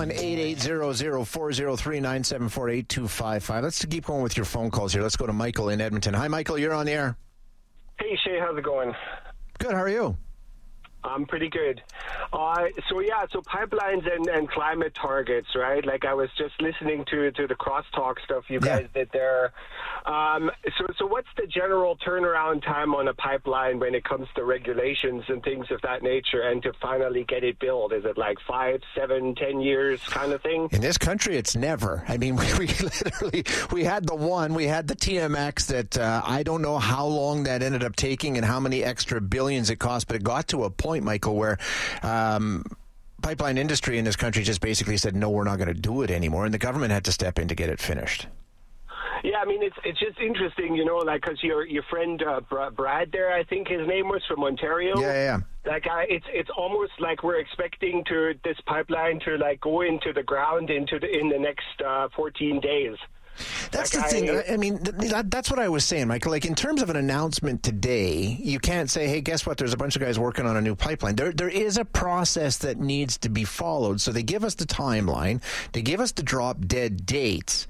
1-880-403-9748-255. Let's keep going with your phone calls here. Let's go to Michael in Edmonton. Hi, Michael. You're on the air. Hey, Shay. How's it going? Good. How are you? I'm pretty good. So pipelines and climate targets, right? Like I was just listening to the crosstalk stuff you guys did there. So what's the general turnaround time on a pipeline when it comes to regulations and things of that nature and to finally get it built? Is it like 5, 7, 10 years kind of thing? In this country, it's never. I mean, we literally, we had the TMX that I don't know how long that ended up taking and how many extra billions it cost, but it got to a point, Michael, where pipeline industry in this country just basically said, no, we're not going to do it anymore, and the government had to step in to get it finished. Yeah, I mean, it's just interesting, you know, like, because your friend Brad there, I think his name was, from Ontario. Yeah. Like, it's almost like we're expecting this pipeline to like go into the ground in the next 14 days. That's the thing. I mean, that's what I was saying, Michael. Like, in terms of an announcement today, you can't say, hey, guess what? There's a bunch of guys working on a new pipeline. There is a process that needs to be followed. So they give us the timeline. They give us the drop-dead dates.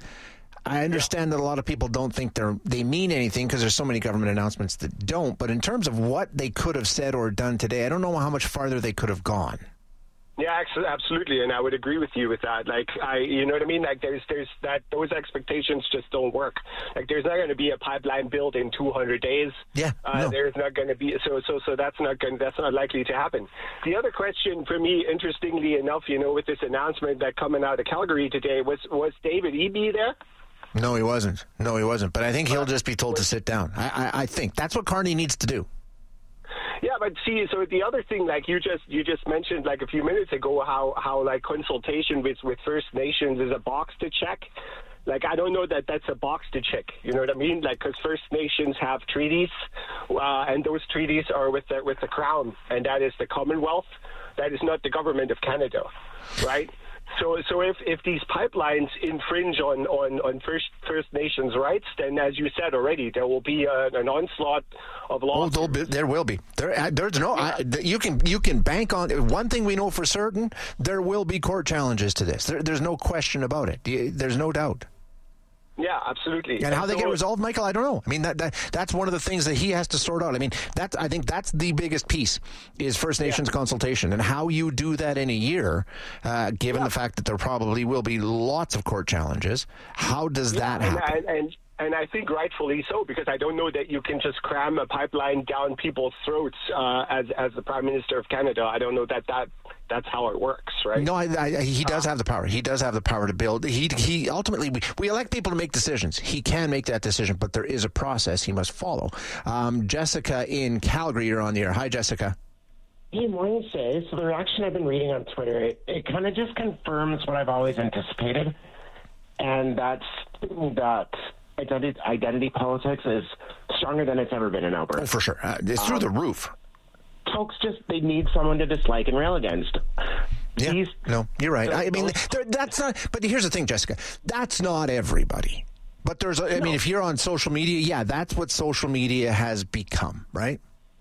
I understand that a lot of people don't think they mean anything because there's so many government announcements that don't. But in terms of what they could have said or done today, I don't know how much farther they could have gone. Yeah, absolutely, and I would agree with you with that. Like, you know what I mean? Like, there's those expectations just don't work. Like, there's not going to be a pipeline built in 200 days. Yeah, no. There's not going to be so that's not likely to happen. The other question for me, interestingly enough, you know, with this announcement that coming out of Calgary today, was David Eby there? No, he wasn't. But I think he'll just be told to sit down. I think that's what Carney needs to do. Yeah, but see, so the other thing, like you just mentioned like a few minutes ago, how like consultation with First Nations is a box to check. Like, I don't know that that's a box to check. You know what I mean? Like, because First Nations have treaties, and those treaties are with the Crown, and that is the Commonwealth. That is not the government of Canada, right? So if these pipelines infringe on First Nations rights, then, as you said already, there will be an onslaught of laws. Oh, there will be. There's no. You can bank on one thing we know for certain: there will be court challenges to this. There's no question about it. There's no doubt. Yeah, absolutely. And how they get resolved, Michael, I don't know. I mean, that's one of the things that he has to sort out. I mean, I think that's the biggest piece is First Nations consultation, and how you do that in a year, given the fact that there probably will be lots of court challenges. How does that happen? And I think rightfully so, because I don't know that you can just cram a pipeline down people's throats as the Prime Minister of Canada. I don't know that's how it works, right? No, he does have the power. He does have the power to build. He ultimately, we elect people to make decisions. He can make that decision, but there is a process he must follow. Jessica in Calgary, you're on the air. Hi, Jessica. Hey, morning, Shay. So the reaction I've been reading on Twitter, it kind of just confirms what I've always anticipated, and that's that identity politics is stronger than it's ever been in Alberta. Oh, for sure. It's through the roof. Folks they need someone to dislike and rail against. Yeah, no, you're right. I mean, that's not, but here's the thing, Jessica, that's not everybody. But I mean, if you're on social media, that's what social media has become, right?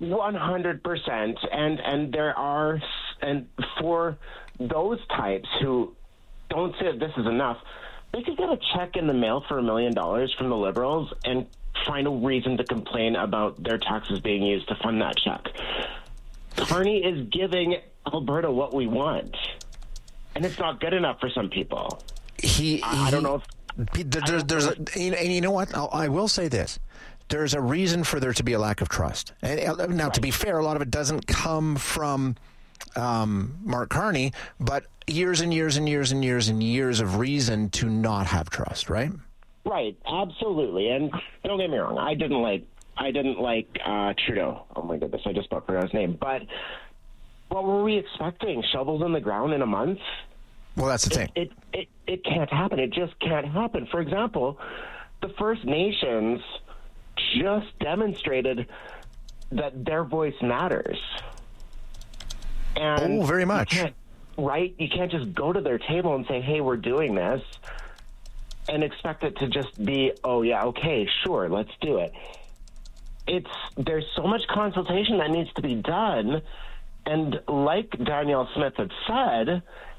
100%. And there are, and for those types who don't say that this is enough, they could get a check in the mail for $1 million from the Liberals and find a reason to complain about their taxes being used to fund that check. Carney is giving Alberta what we want, and it's not good enough for some people. I don't know if... you know what? I will say this. There's a reason for there to be a lack of trust. And now, to be fair, a lot of it doesn't come from Mark Carney, but years and years and years and years and years of reason to not have trust, right? Right, absolutely. And don't get me wrong, I didn't like Trudeau. Oh my goodness, I just about forgot his name. But what were we expecting? Shovels in the ground in a month? Well, that's the thing. It can't happen. It just can't happen. For example, the First Nations just demonstrated that their voice matters. And very much. You can't just go to their table and say, hey, we're doing this, and expect it to just be, oh, yeah, okay, sure, let's do it. There's so much consultation that needs to be done, and like Danielle Smith had said,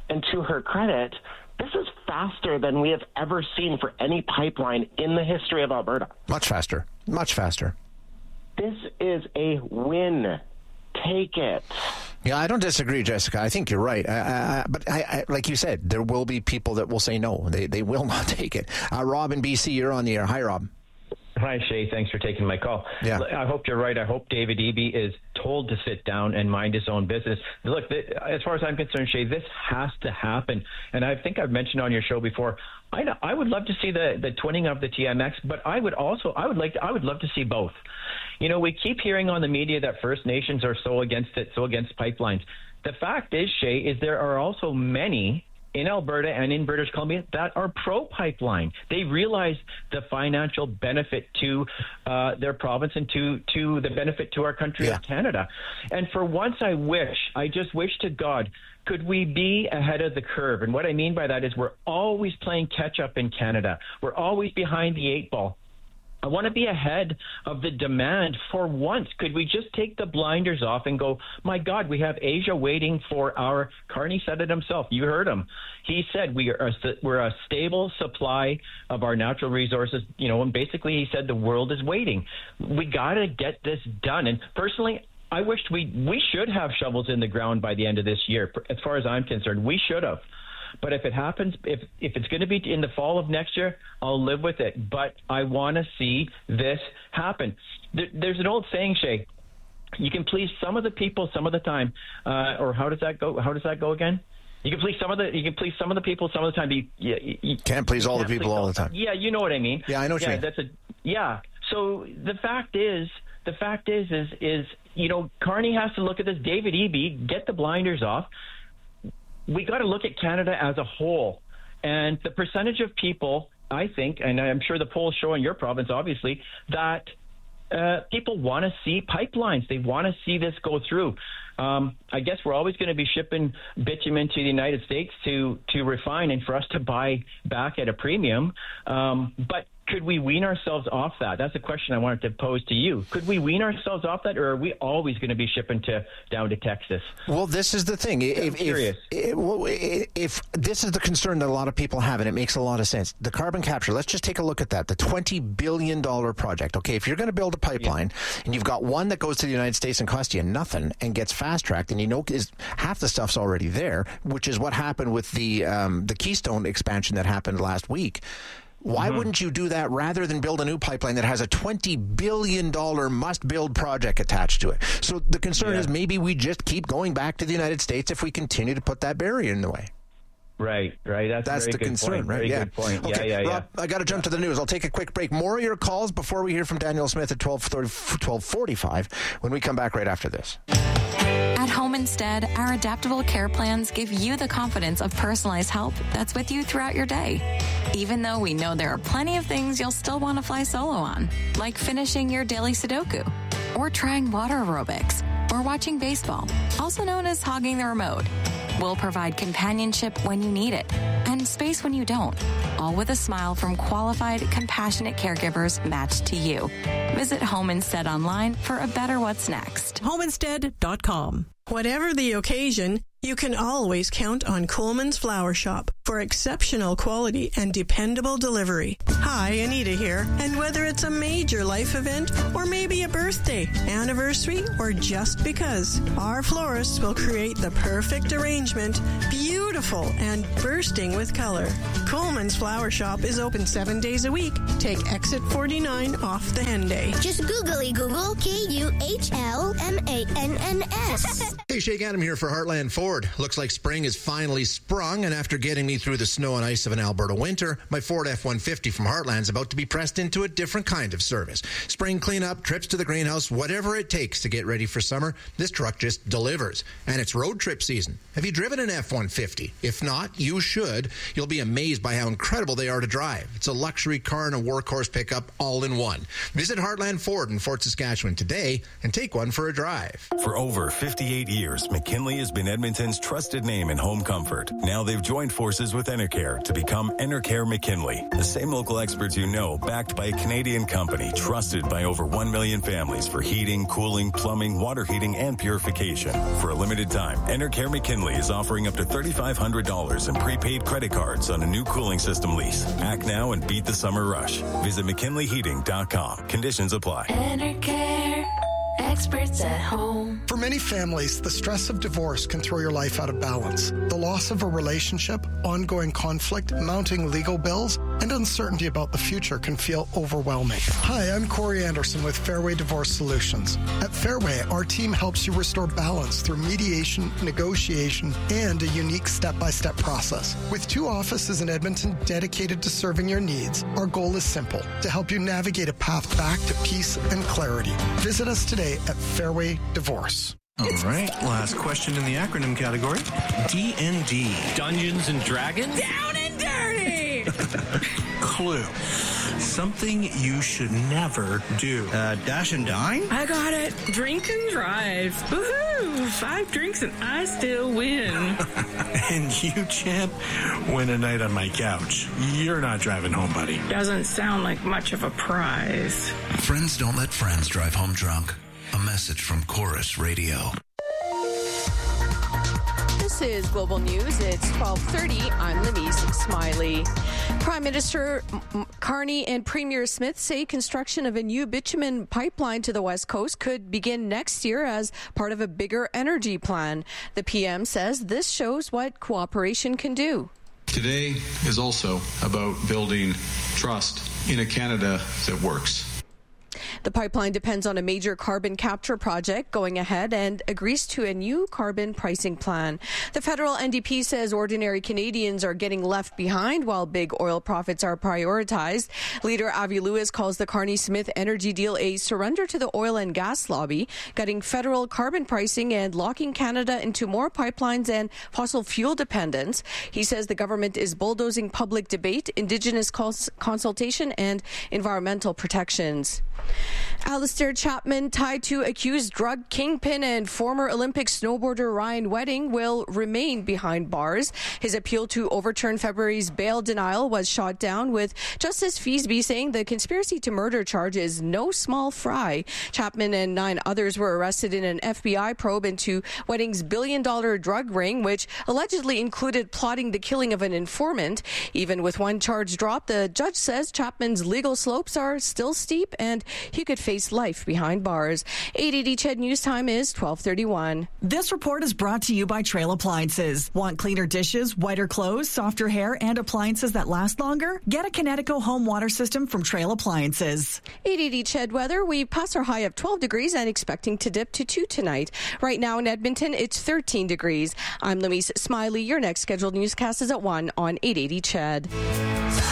And to her credit, this is faster than we have ever seen for any pipeline in the history of Alberta. Much faster. Much faster. This is a win. Take it. Yeah, I don't disagree, Jessica. I think you're right. But like you said, there will be people that will say no. They will not take it. Rob in BC, you're on the air. Hi, Rob. Hi, Shay. Thanks for taking my call. Yeah. I hope you're right. I hope David Eby is told to sit down and mind his own business. Look, as far as I'm concerned, Shay, this has to happen. And I think I've mentioned on your show before, I would love to see the twinning of the TMX, but I would love to see both. You know, we keep hearing on the media that First Nations are so against it, so against pipelines. The fact is, Shay, is there are also many in Alberta and in British Columbia that are pro-pipeline. They realize the financial benefit to their province and to the benefit to our country of Canada. And for once, I just wish to God, could we be ahead of the curve? And what I mean by that is we're always playing catch-up in Canada. We're always behind the 8 ball. I want to be ahead of the demand for once. Could we just take the blinders off and go, my God, we have Asia waiting for our, Carney said it himself. You heard him. He said we're a stable supply of our natural resources, you know, and basically he said the world is waiting. We got to get this done. And personally, I wished we should have shovels in the ground by the end of this year. As far as I'm concerned, we should have. But if it happens, if it's going to be in the fall of next year, I'll live with it. But I want to see this happen. There's an old saying, Shay, you can please some of the people some of the time. Or how does that go? How does that go again? You can please some of the people some of the time. You can't please all the people all the time. Yeah, you know what I mean. Yeah, I know what you mean. So the fact is, you know, Carney has to look at this. David Eby, get the blinders off. We got to look at Canada as a whole. And the percentage of people, I think, and I'm sure the polls show in your province, obviously, that people want to see pipelines. They want to see this go through. I guess we're always going to be shipping bitumen to the United States to refine and for us to buy back at a premium. But could we wean ourselves off that? That's a question I wanted to pose to you. Could we wean ourselves off that, or are we always going to be shipping down to Texas? Well, this is the thing. If this is the concern that a lot of people have, and it makes a lot of sense, the carbon capture, let's just take a look at that, the $20 billion project. Okay, if you're going to build a pipeline and you've got one that goes to the United States and costs you nothing and gets fast-tracked, and you know half the stuff's already there, which is what happened with the Keystone expansion that happened last week. Why wouldn't you do that rather than build a new pipeline that has a $20 billion must-build project attached to it? So the concern is maybe we just keep going back to the United States if we continue to put that barrier in the way. Right. That's the concern, right? Very good point. Okay, Yeah. Rob, I got to jump to the news. I'll take a quick break. More of your calls before we hear from Daniel Smith at 12:45 when we come back right after this. At Home Instead, our adaptable care plans give you the confidence of personalized help that's with you throughout your day. Even though we know there are plenty of things you'll still want to fly solo on, like finishing your daily Sudoku, or trying water aerobics, or watching baseball, also known as hogging the remote. We'll provide companionship when you need it, and space when you don't, all with a smile from qualified, compassionate caregivers matched to you. Visit Home Instead online for a better what's next. HomeInstead.com. Whatever the occasion, you can always count on Coleman's Flower Shop for exceptional quality and dependable delivery. Hi, Anita here. And whether it's a major life event or maybe a birthday, anniversary, or just because, our florists will create the perfect arrangement, beautiful and bursting with color. Coleman's Flower Shop is open 7 days a week. Take exit 49 off the Henday. Just Google KUHLMANNS. Hey, Shake Adam here for Heartland Ford. Looks like spring is finally sprung, and after getting me through the snow and ice of an Alberta winter, my Ford F-150 from Heartland is about to be pressed into a different kind of service. Spring cleanup, trips to the greenhouse, whatever it takes to get ready for summer, this truck just delivers. And it's road trip season. Have you driven an F-150? If not, you should. You'll be amazed by how incredible they are to drive. It's a luxury car and a workhorse pickup all in one. Visit Heartland Ford in Fort Saskatchewan today and take one for a drive. For over 58 years, McKinley has been Edmonton's trusted name in home comfort. Now they've joined forces with Enercare to become Enercare McKinley. The same local experts you know, backed by a Canadian company, trusted by over 1 million families for heating, cooling, plumbing, water heating, and purification. For a limited time, Enercare McKinley is offering up to $3,500 $500 in prepaid credit cards on a new cooling system lease. Act now and beat the summer rush. Visit McKinleyHeating.com. Conditions apply. Enercare. Experts at home. For many families, the stress of divorce can throw your life out of balance. The loss of a relationship, ongoing conflict, mounting legal bills, and uncertainty about the future can feel overwhelming. Hi, I'm Corey Anderson with Fairway Divorce Solutions. At Fairway, our team helps you restore balance through mediation, negotiation, and a unique step-by-step process. With 2 offices in Edmonton dedicated to serving your needs, our goal is simple: to help you navigate a path back to peace and clarity. Visit us today at Fairway Divorce. All right, last question in the acronym category. D&D. Dungeons and Dragons? Down and dirty! Clue. Something you should never do. Dash and dine? I got it. Drink and drive. Woohoo! 5 drinks and I still win. And you, champ, win a night on my couch. You're not driving home, buddy. Doesn't sound like much of a prize. Friends don't let friends drive home drunk. A message from Chorus Radio. This is Global News. It's 12:30. I'm Lamese Smiley. Prime Minister Carney and Premier Smith say construction of a new bitumen pipeline to the West Coast could begin next year as part of a bigger energy plan. The PM says this shows what cooperation can do. Today is also about building trust in a Canada that works. The pipeline depends on a major carbon capture project going ahead and agrees to a new carbon pricing plan. The federal NDP says ordinary Canadians are getting left behind while big oil profits are prioritized. Leader Avi Lewis calls the Carney-Smith energy deal a surrender to the oil and gas lobby, gutting federal carbon pricing and locking Canada into more pipelines and fossil fuel dependence. He says the government is bulldozing public debate, Indigenous consultation, and environmental protections. Alistair Chapman, tied to accused drug kingpin and former Olympic snowboarder Ryan Wedding, will remain behind bars. His appeal to overturn February's bail denial was shot down, with Justice Feasby saying the conspiracy to murder charge is no small fry. Chapman and 9 others were arrested in an FBI probe into Wedding's billion-dollar drug ring, which allegedly included plotting the killing of an informant. Even with 1 charge dropped, the judge says Chapman's legal slopes are still steep and he could face life behind bars. 880 CHED News Time is 12:31. This report is brought to you by Trail Appliances. Want cleaner dishes, whiter clothes, softer hair, and appliances that last longer? Get a Kinetico home water system from Trail Appliances. 880 CHED weather. We pass our high of 12 degrees and expecting to dip to 2 tonight. Right now in Edmonton, it's 13 degrees. I'm Lamese Smiley. Your next scheduled newscast is at 1 on 880 CHED.